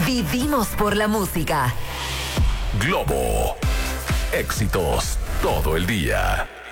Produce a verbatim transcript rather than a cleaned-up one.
Vivimos por la música. Globo. Éxitos todo el día.